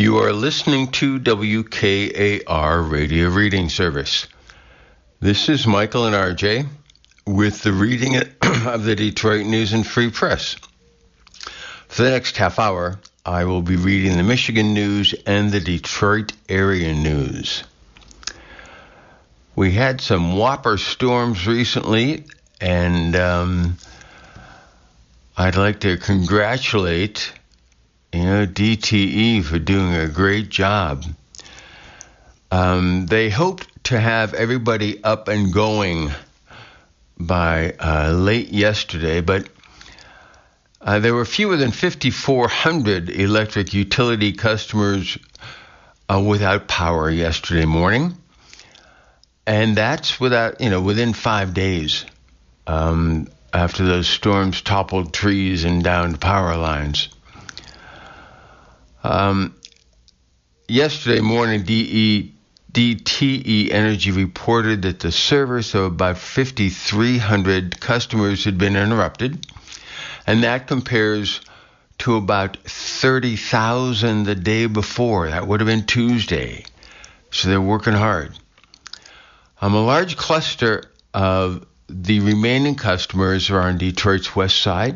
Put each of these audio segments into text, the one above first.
You are listening to WKAR Radio Reading Service. This is Michael and RJ with the reading of the Detroit News and Free Press. For the next half hour, I will be reading the Michigan News and the Detroit area news. We had some whopper storms recently, and I'd like to congratulate DTE for doing a great job. They hoped to have everybody up and going by late yesterday, but there were fewer than 5,400 electric utility customers without power yesterday morning, and that's within 5 days after those storms toppled trees and downed power lines. Yesterday morning, DTE Energy reported that the service of about 5,300 customers had been interrupted, and that compares to about 30,000 the day before. That would have been Tuesday. So they're working hard. A large cluster of the remaining customers are on Detroit's west side.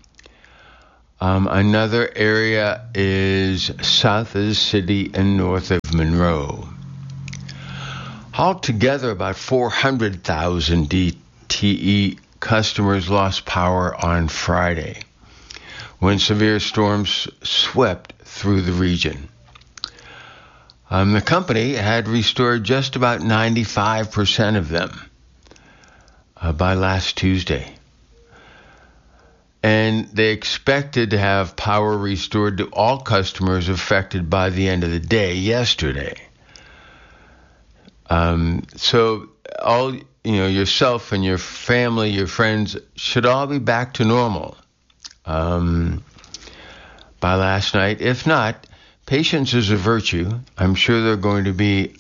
Another area is south of the city and north of Monroe. Altogether, about 400,000 DTE customers lost power on Friday when severe storms swept through the region. The company had restored just about 95% of them by last Tuesday. And they expected to have power restored to all customers affected by the end of the day yesterday. So all, yourself and your family, your friends should all be back to normal by last night. If not, patience is a virtue. I'm sure they're going to be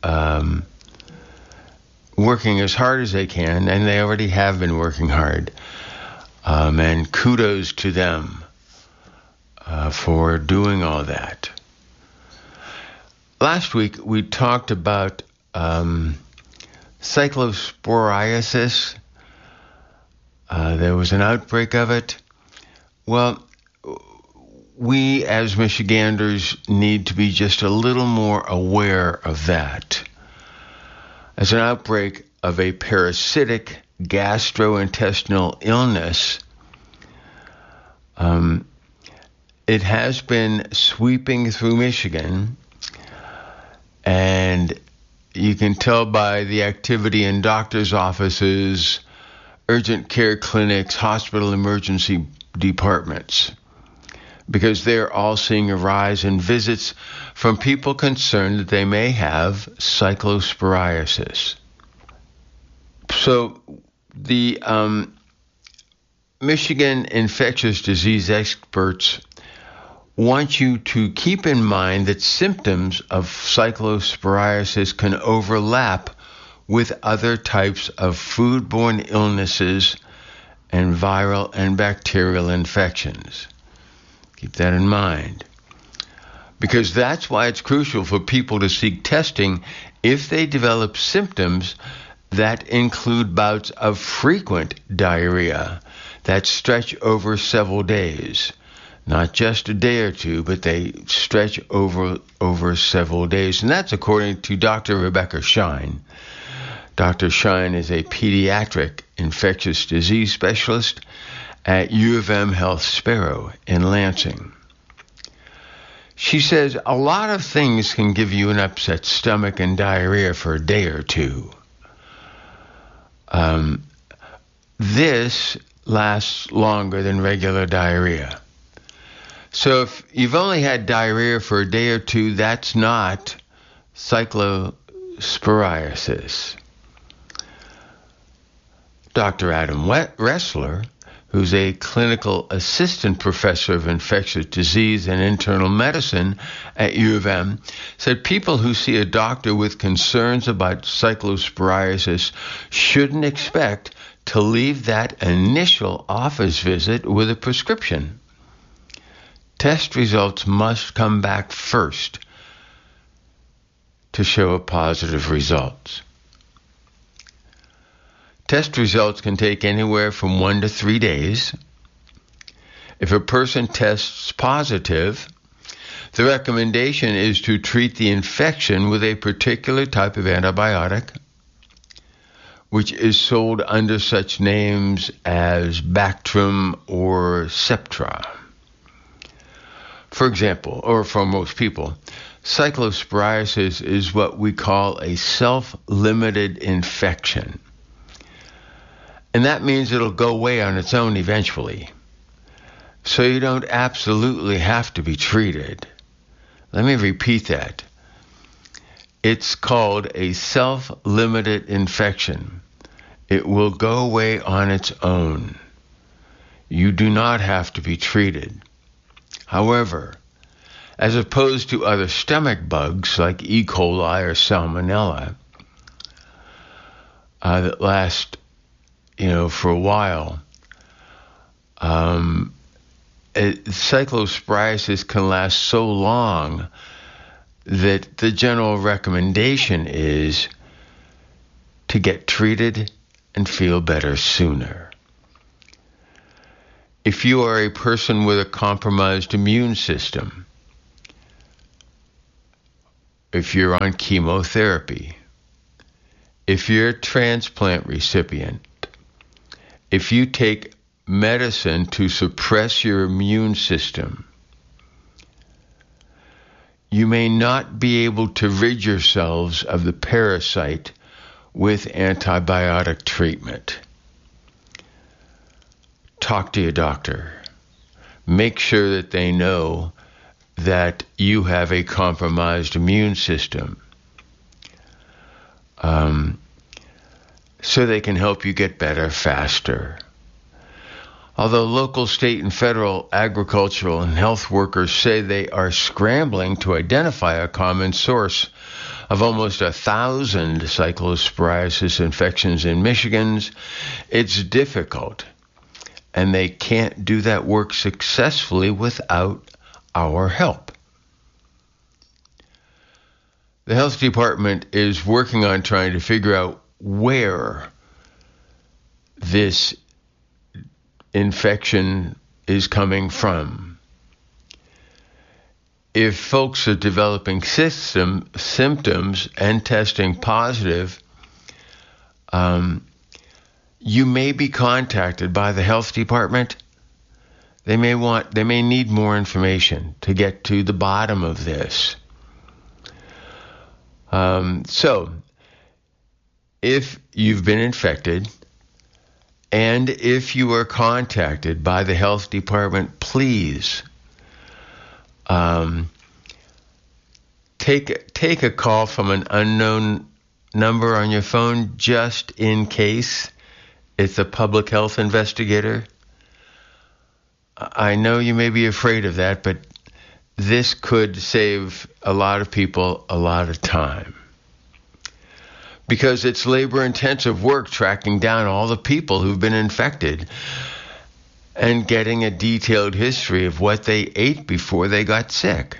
working as hard as they can, and they already have been working hard. And kudos to them for doing all that. Last week, we talked about cyclosporiasis. There was an outbreak of it. Well, we as Michiganders need to be just a little more aware of that. As an outbreak of a parasitic gastrointestinal illness, it has been sweeping through Michigan, and you can tell by the activity in doctors' offices, urgent care clinics, hospital emergency departments, because they're all seeing a rise in visits from people concerned that they may have cyclosporiasis. So the Michigan infectious disease experts want you to keep in mind that symptoms of cyclosporiasis can overlap with other types of foodborne illnesses and viral and bacterial infections. Keep that in mind, because that's why it's crucial for people to seek testing if they develop symptoms that include bouts of frequent diarrhea that stretch over several days. Not just a day or two, but they stretch over several days. And that's according to Dr. Rebecca Shine. Dr. Shine is a pediatric infectious disease specialist at U of M Health Sparrow in Lansing. She says a lot of things can give you an upset stomach and diarrhea for a day or two. This lasts longer than regular diarrhea. So if you've only had diarrhea for a day or two, that's not cyclosporiasis. Dr. Adam Ressler, who's a clinical assistant professor of infectious disease and internal medicine at U of M, said people who see a doctor with concerns about cyclosporiasis shouldn't expect to leave that initial office visit with a prescription. Test results must come back first to show positive results. Test results can take anywhere from 1 to 3 days. If a person tests positive, the recommendation is to treat the infection with a particular type of antibiotic, which is sold under such names as Bactrim or Septra. For example, or for most people, cyclosporiasis is what we call a self-limited infection. And that means it'll go away on its own eventually. So you don't absolutely have to be treated. Let me repeat that. It's called a self-limited infection. It will go away on its own. You do not have to be treated. However, as opposed to other stomach bugs like E. coli or Salmonella that last, for a while, cyclosporiasis can last so long that the general recommendation is to get treated and feel better sooner. If you are a person with a compromised immune system, if you're on chemotherapy, if you're a transplant recipient, if you take medicine to suppress your immune system, you may not be able to rid yourselves of the parasite with antibiotic treatment. Talk to your doctor. Make sure that they know that you have a compromised immune system, so they can help you get better faster. Although local, state, and federal agricultural and health workers say they are scrambling to identify a common source of almost 1,000 cyclosporiasis infections in Michigan, it's difficult, and they can't do that work successfully without our help. The health department is working on trying to figure out where this infection is coming from. If folks are developing symptoms and testing positive, you may be contacted by the health department. They may need more information to get to the bottom of this. So, if you've been infected, and if you are contacted by the health department, please take a call from an unknown number on your phone just in case it's a public health investigator. I know you may be afraid of that, but this could save a lot of people a lot of time. Because it's labor-intensive work tracking down all the people who've been infected and getting a detailed history of what they ate before they got sick.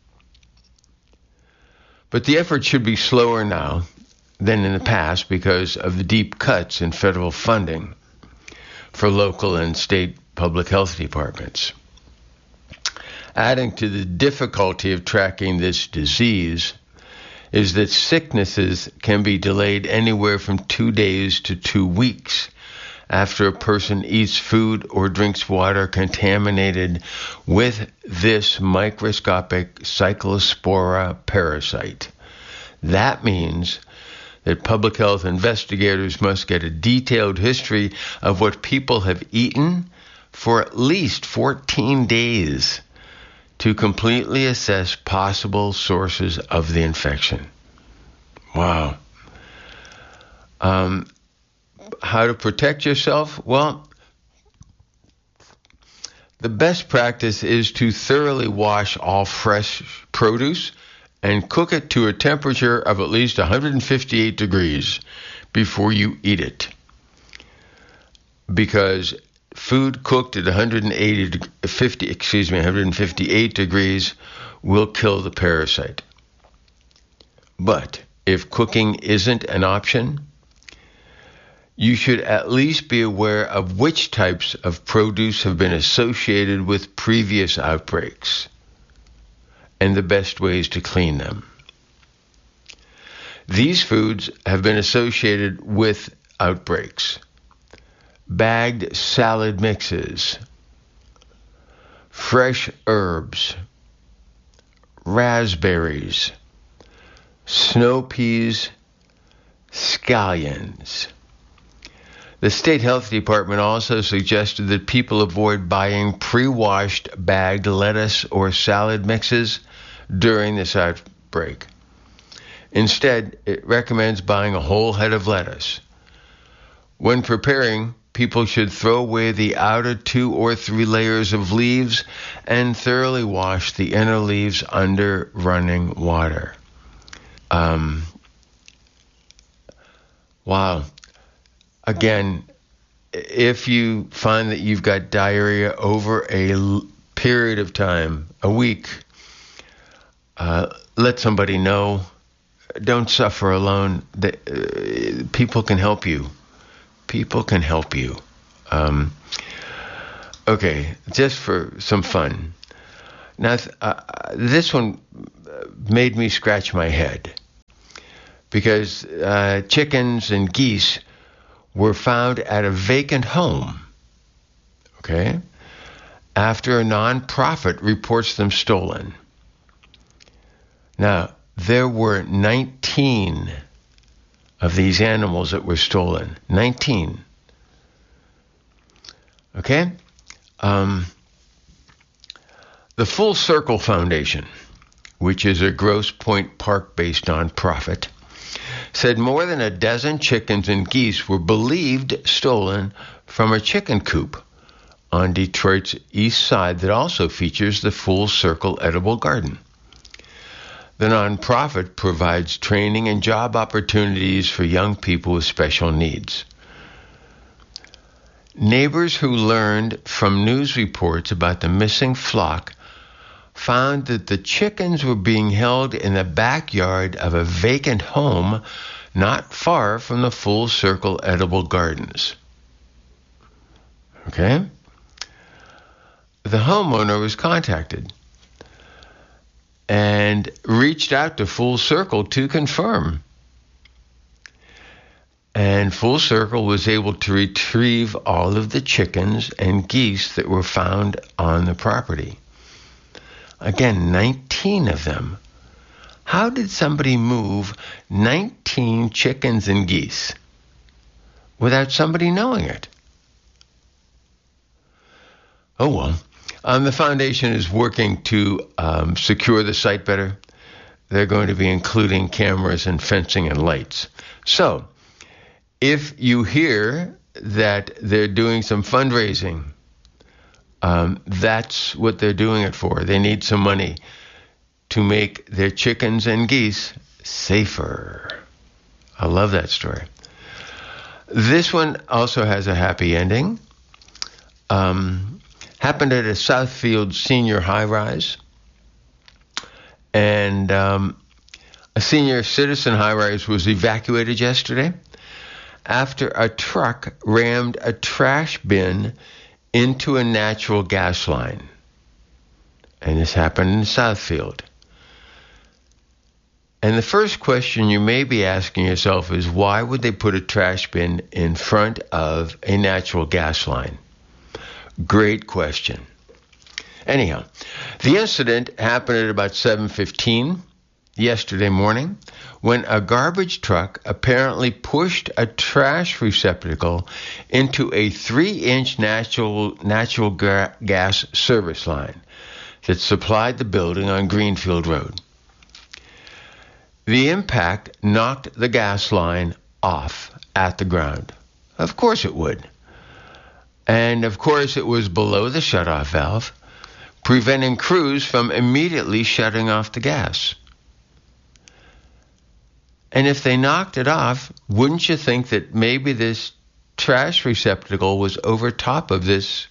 But the effort should be slower now than in the past because of the deep cuts in federal funding for local and state public health departments. Adding to the difficulty of tracking this disease is that sicknesses can be delayed anywhere from 2 days to 2 weeks after a person eats food or drinks water contaminated with this microscopic Cyclospora parasite. That means that public health investigators must get a detailed history of what people have eaten for at least 14 days to completely assess possible sources of the infection. Wow. How to protect yourself? Well, the best practice is to thoroughly wash all fresh produce and cook it to a temperature of at least 158 degrees before you eat it. Because food cooked at 158 degrees will kill the parasite. But if cooking isn't an option, you should at least be aware of which types of produce have been associated with previous outbreaks and the best ways to clean them. These foods have been associated with outbreaks: bagged salad mixes, fresh herbs, raspberries, snow peas, scallions. The State Health Department also suggested that people avoid buying pre-washed bagged lettuce or salad mixes during this outbreak. Instead, it recommends buying a whole head of lettuce. When preparing, people should throw away the outer 2 or 3 layers of leaves and thoroughly wash the inner leaves under running water. Wow. Again, if you find that you've got diarrhea over a period of time, a week, let somebody know. Don't suffer alone. People can help you. People can help you. Okay, just for some fun. Now, this one made me scratch my head because chickens and geese were found at a vacant home, okay, after a nonprofit reports them stolen. Now, there were 19 of these animals that were stolen. 19. Okay? The Full Circle Foundation, which is a Grosse Pointe Park-based nonprofit, said more than a dozen chickens and geese were believed stolen from a chicken coop on Detroit's east side that also features the Full Circle Edible Garden. The nonprofit provides training and job opportunities for young people with special needs. Neighbors who learned from news reports about the missing flock found that the chickens were being held in the backyard of a vacant home not far from the Full Circle Edible Gardens. Okay? The homeowner was contacted and reached out to Full Circle to confirm. And Full Circle was able to retrieve all of the chickens and geese that were found on the property. Again, 19 of them. How did somebody move 19 chickens and geese without somebody knowing it? Oh, well. The foundation is working to secure the site better. They're going to be including cameras and fencing and lights. So, if you hear that they're doing some fundraising, that's what they're doing it for. They need some money to make their chickens and geese safer. I love that story. This one also has a happy ending. Happened at a Southfield senior high-rise. And a senior citizen high-rise was evacuated yesterday after a truck rammed a trash bin into a natural gas line. And this happened in Southfield. And the first question you may be asking yourself is, why would they put a trash bin in front of a natural gas line? Great question. Anyhow, the incident happened at about 7:15 yesterday morning when a garbage truck apparently pushed a trash receptacle into a 3-inch natural gas service line that supplied the building on Greenfield Road. The impact knocked the gas line off at the ground. Of course it would. And of course it was below the shutoff valve, preventing crews from immediately shutting off the gas. And if they knocked it off, wouldn't you think that maybe this trash receptacle was over top of this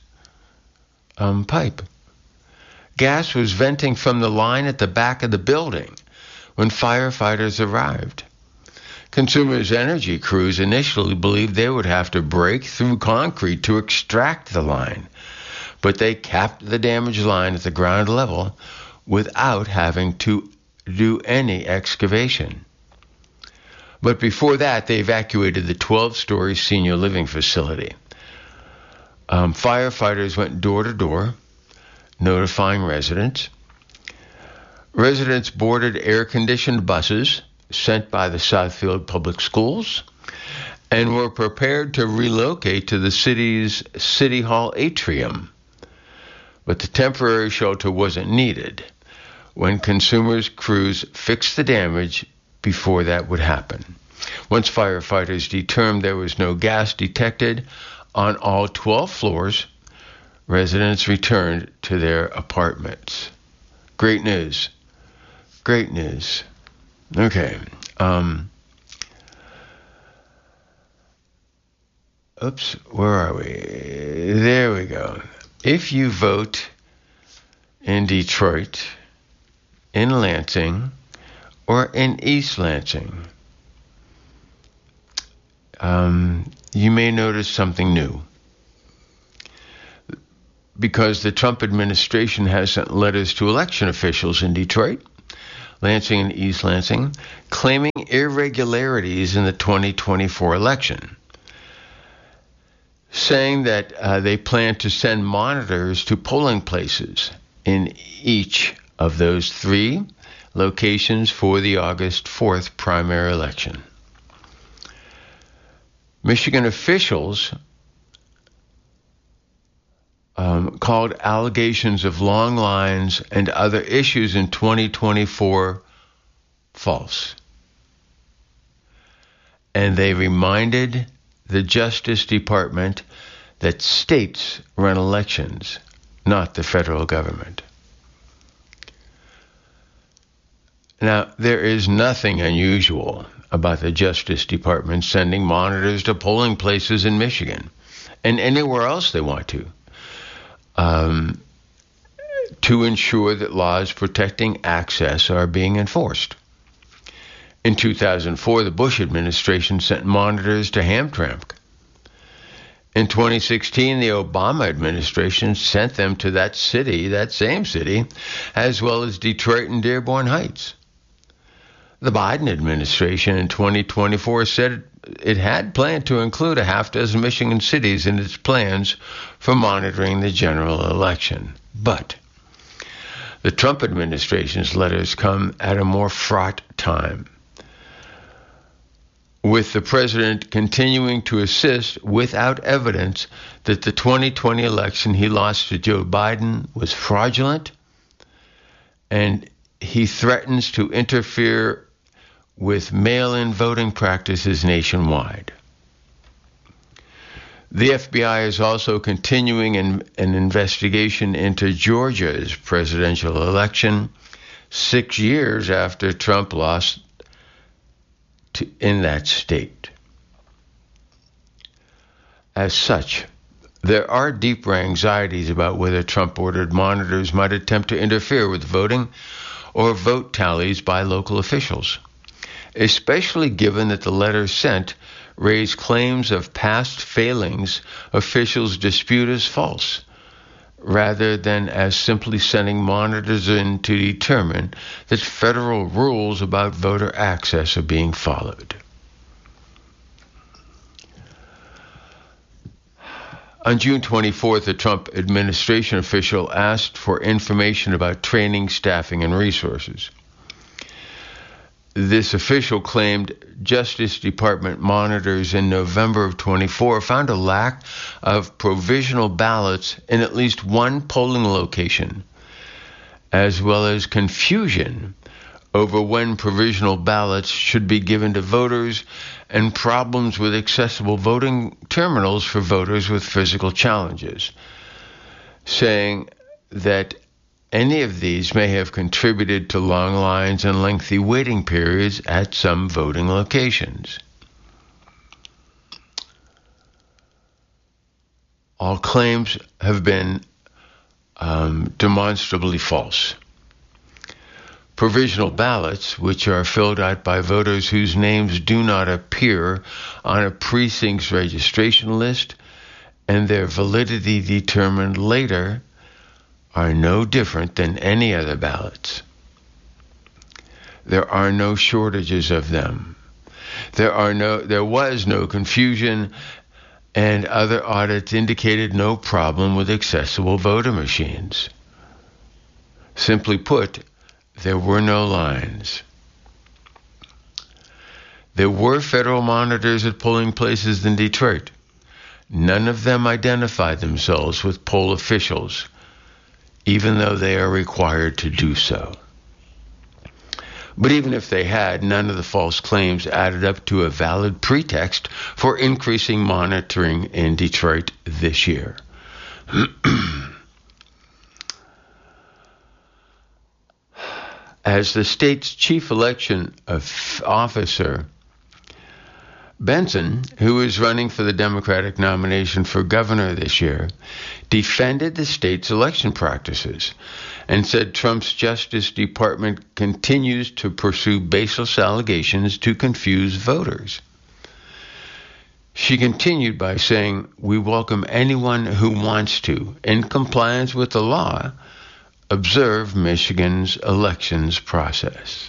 pipe? Gas was venting from the line at the back of the building, when firefighters arrived. Consumers Energy crews initially believed they would have to break through concrete to extract the line, but they capped the damaged line at the ground level without having to do any excavation. But before that, they evacuated the 12-story senior living facility. Firefighters went door to door, notifying residents. Residents boarded air-conditioned buses sent by the Southfield Public Schools and were prepared to relocate to the city's City Hall atrium. But the temporary shelter wasn't needed when consumers crews fixed the damage before that would happen. Once firefighters determined there was no gas detected on all 12 floors, residents returned to their apartments. Great news. Great news. Okay. Oops, where are we? There we go. If you vote in Detroit, in Lansing, or in East Lansing, you may notice something new. Because the Trump administration has sent letters to election officials in Detroit, Lansing, and East Lansing, claiming irregularities in the 2024 election, saying that they plan to send monitors to polling places in each of those 3 locations for the August 4th primary election. Michigan officials called allegations of long lines and other issues in 2024 false. And they reminded the Justice Department that states run elections, not the federal government. Now, there is nothing unusual about the Justice Department sending monitors to polling places in Michigan and anywhere else they want to ensure that laws protecting access are being enforced. In 2004, the Bush administration sent monitors to Hamtramck. In 2016, the Obama administration sent them to that same city, as well as Detroit and Dearborn Heights. The Biden administration in 2024 said it had planned to include a half dozen Michigan cities in its plans for monitoring the general election. But the Trump administration's letters come at a more fraught time, with the president continuing to insist without evidence that the 2020 election he lost to Joe Biden was fraudulent, and he threatens to interfere with mail-in voting practices nationwide. The FBI is also continuing an investigation into Georgia's presidential election 6 years after Trump lost in that state. As such, there are deeper anxieties about whether Trump-ordered monitors might attempt to interfere with voting or vote tallies by local officials, especially given that the letters sent raise claims of past failings officials dispute as false, rather than as simply sending monitors in to determine that federal rules about voter access are being followed. On June 24th, a Trump administration official asked for information about training, staffing, and resources. This official claimed Justice Department monitors in November of 24 found a lack of provisional ballots in at least one polling location, as well as confusion over when provisional ballots should be given to voters and problems with accessible voting terminals for voters with physical challenges, saying that any of these may have contributed to long lines and lengthy waiting periods at some voting locations. All claims have been demonstrably false. Provisional ballots, which are filled out by voters whose names do not appear on a precinct's registration list and their validity determined later, are no different than any other ballots. There are no shortages of them. There was no confusion, and other audits indicated no problem with accessible voter machines. Simply put, there were no lines. There were federal monitors at polling places in Detroit. None of them identified themselves with poll officials, even though they are required to do so. But even if they had, none of the false claims added up to a valid pretext for increasing monitoring in Detroit this year. As the state's chief election officer, Benson, who is running for the Democratic nomination for governor this year, defended the state's election practices and said Trump's Justice Department continues to pursue baseless allegations to confuse voters. She continued by saying, "We welcome anyone who wants to, in compliance with the law, observe Michigan's elections process."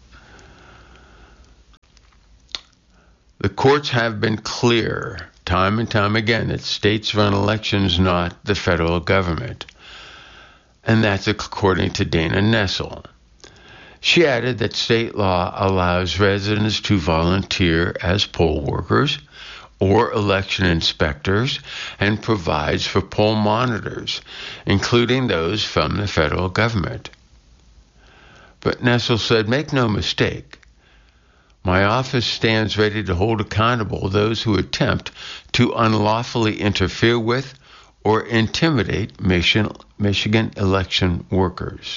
The courts have been clear time and time again that states run elections, not the federal government. And that's according to Dana Nessel. She added that state law allows residents to volunteer as poll workers or election inspectors and provides for poll monitors, including those from the federal government. But Nessel said, "Make no mistake. My office stands ready to hold accountable those who attempt to unlawfully interfere with or intimidate Michigan election workers."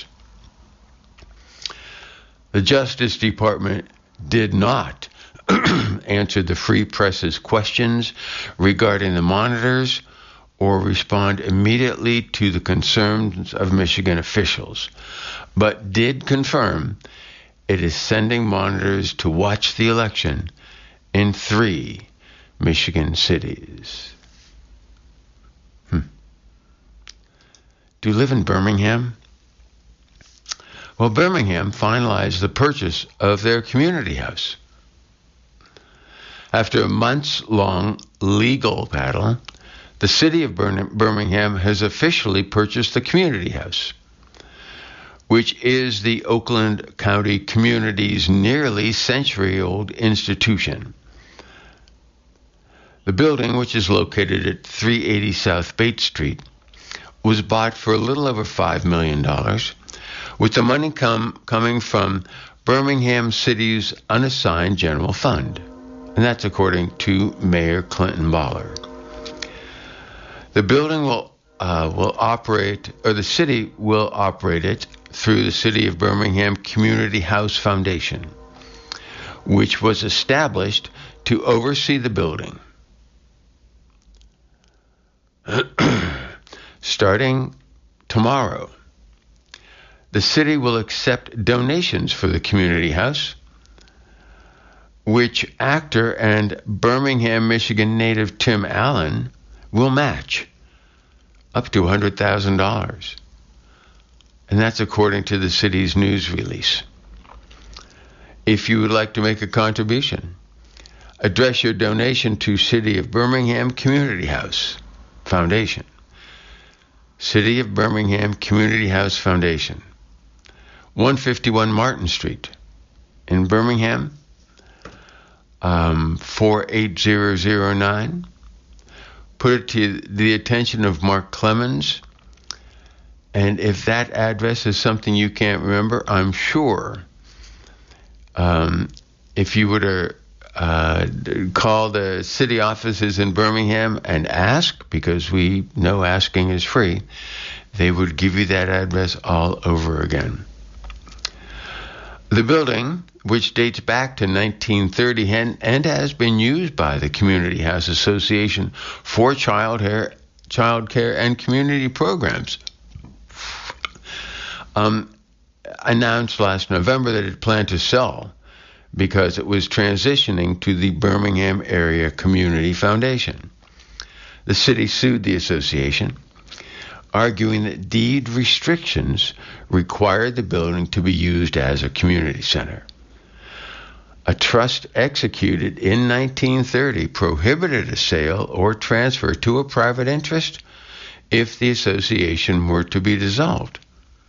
The Justice Department did not answer the Free Press's questions regarding the monitors or respond immediately to the concerns of Michigan officials, but did confirm it is sending monitors to watch the election in 3 Michigan cities. Do you live in Birmingham? Well, Birmingham finalized the purchase of their community house. After a months-long legal battle, the city of Birmingham has officially purchased the community house, which is the Oakland County community's nearly century-old institution. The building, which is located at 380 South Bates Street, was bought for a little over $5 million, with the money coming from Birmingham City's unassigned general fund. And that's according to Mayor Clinton Ballard. The building will operate, or the city will operate it through the City of Birmingham Community House Foundation, which was established to oversee the building. Starting tomorrow, the city will accept donations for the community house, which actor and Birmingham, Michigan native Tim Allen will match up to $100,000. And that's according to the city's news release. If you would like to make a contribution, address your donation to City of Birmingham Community House Foundation. City of Birmingham Community House Foundation, 151 Martin Street in Birmingham, 48009. Put it to the attention of Mark Clemens. And if that address is something you can't remember, I'm sure if you were to call the city offices in Birmingham and ask, because we know asking is free, they would give you that address all over again. The building, which dates back to 1930 and has been used by the Community House Association for child care and community programs, announced last November that it planned to sell because it was transitioning to the Birmingham Area Community Foundation. The city sued the association, arguing that deed restrictions required the building to be used as a community center. A trust executed in 1930 prohibited a sale or transfer to a private interest if the association were to be dissolved.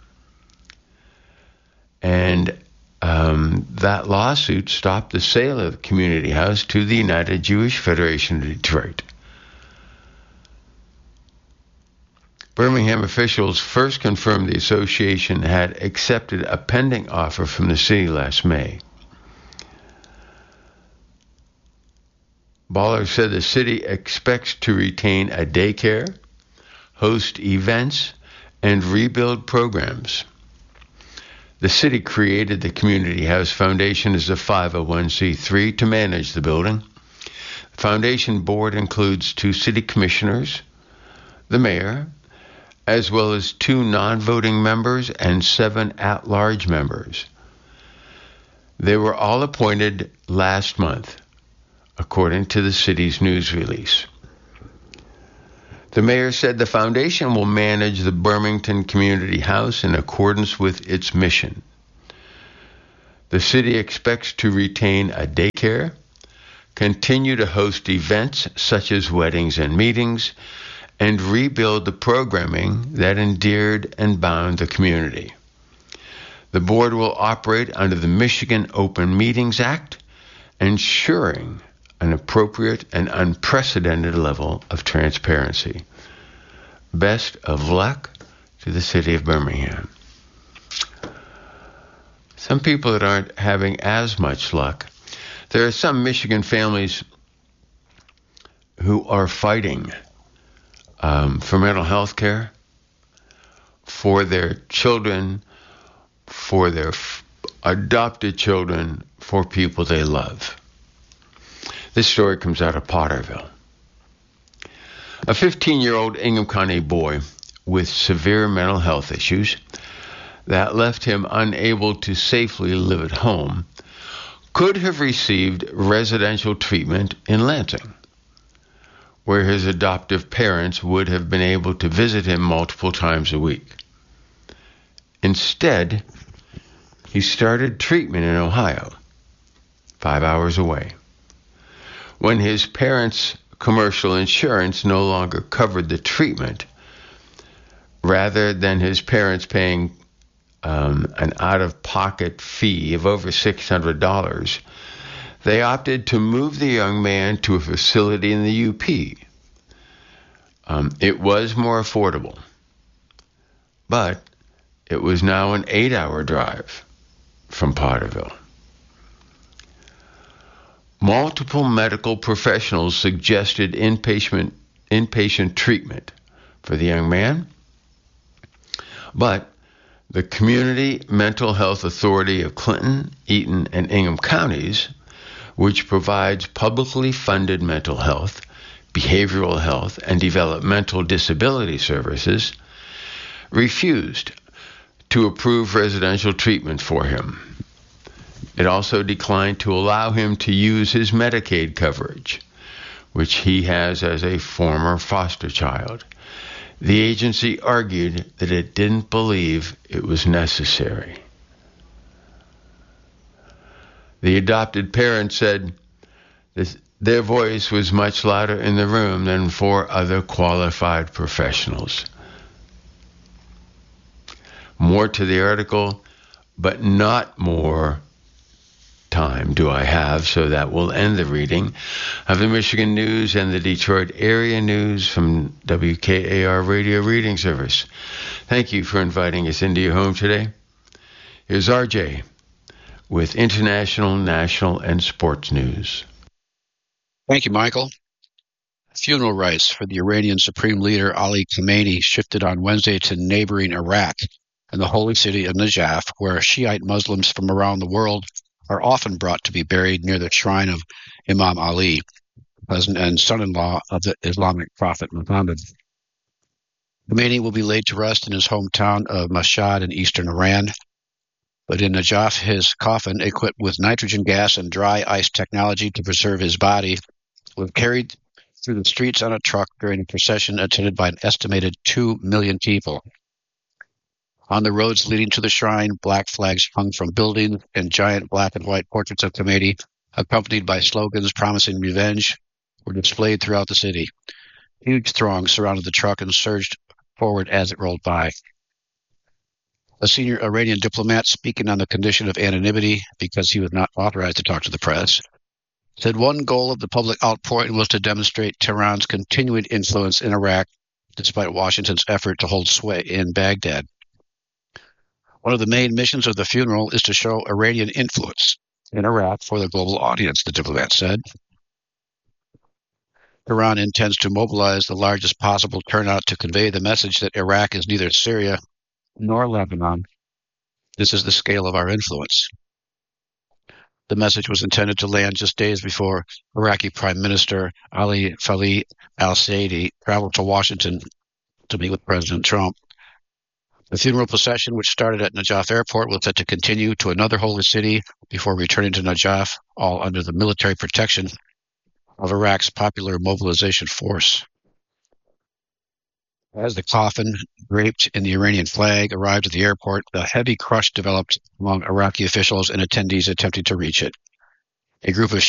And that lawsuit stopped the sale of the community house to the United Jewish Federation of Detroit. Birmingham officials first confirmed the association had accepted a pending offer from the city last May. Baller said the city expects to retain a daycare, host events, and rebuild programs. The city created the Community House Foundation as a 501c3 to manage the building. The foundation board includes 2 city commissioners, the mayor, as well as 2 non-voting members and 7 at-large members. They were all appointed last month, according to the city's news release. The mayor said the foundation will manage the Birmingham Community House in accordance with its mission. The city expects to retain a daycare, continue to host events such as weddings and meetings, and rebuild the programming that endeared and bound the community. The board will operate under the Michigan Open Meetings Act, ensuring an appropriate and unprecedented level of transparency. Best of luck to the city of Birmingham. Some people that aren't having as much luck. There are some Michigan families who are fighting for mental health care for their children, for their adopted children, for people they love. This story comes out of Potterville. A 15-year-old Ingham County boy with severe mental health issues that left him unable to safely live at home could have received residential treatment in Lansing, where his adoptive parents would have been able to visit him multiple times a week. Instead, he started treatment in Ohio, 5 hours away. When his parents' commercial insurance no longer covered the treatment, rather than his parents paying an out-of-pocket fee of over $600, they opted to move the young man to a facility in the UP. It was more affordable, but it was now an 8-hour drive from Potterville. Multiple medical professionals suggested inpatient treatment for the young man, but the Community Mental Health Authority of Clinton, Eaton, and Ingham counties, which provides publicly funded mental health, behavioral health, and developmental disability services, refused to approve residential treatment for him. It also declined to allow him to use his Medicaid coverage, which he has as a former foster child. The agency argued that it didn't believe it was necessary. The adopted parents said their voice was much louder in the room than 4 other qualified professionals. More to the article, but not more time do I have, so that will end the reading of the Michigan News and the Detroit Area News from WKAR Radio Reading Service. Thank you for inviting us into your home today. Here's RJ with international, national, and sports news. Thank you, Michael. Funeral rites for the Iranian Supreme Leader Ali Khamenei shifted on Wednesday to neighboring Iraq and the holy city of Najaf, where Shiite Muslims from around the world are often brought to be buried near the shrine of Imam Ali, cousin and son-in-law of the Islamic prophet Muhammad. Khamenei will be laid to rest in his hometown of Mashhad in eastern Iran. But in Najaf, his coffin, equipped with nitrogen gas and dry ice technology to preserve his body, was carried through the streets on a truck during a procession attended by an estimated 2 million people. On the roads leading to the shrine, black flags hung from buildings and giant black and white portraits of Khomeini, accompanied by slogans promising revenge, were displayed throughout the city. Huge throngs surrounded the truck and surged forward as it rolled by. A senior Iranian diplomat, speaking on the condition of anonymity because he was not authorized to talk to the press, said one goal of the public outpouring was to demonstrate Tehran's continuing influence in Iraq, despite Washington's effort to hold sway in Baghdad. One of the main missions of the funeral is to show Iranian influence in Iraq for the global audience, the diplomat said. Iran intends to mobilize the largest possible turnout to convey the message that Iraq is neither Syria nor Lebanon. This is the scale of our influence. The message was intended to land just days before Iraqi Prime Minister Ali Falih al-Saidi traveled to Washington to meet with President Trump. The funeral procession, which started at Najaf Airport, was set to continue to another holy city before returning to Najaf, all under the military protection of Iraq's Popular Mobilization Force. As the coffin, draped in the Iranian flag, arrived at the airport, a heavy crush developed among Iraqi officials and attendees attempting to reach it. A group of